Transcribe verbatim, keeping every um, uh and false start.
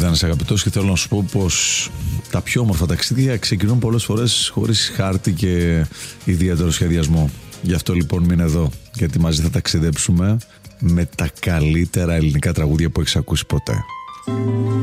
έκανες αγαπητός, και θέλω να σου πω πως τα πιο όμορφα ταξίδια ξεκινούν πολλές φορές χωρίς χάρτη και ιδιαίτερο σχεδιασμό. Γι' αυτό λοιπόν μείνε εδώ, γιατί μαζί θα ταξιδέψουμε με τα καλύτερα ελληνικά τραγούδια που έχεις ακούσει ποτέ.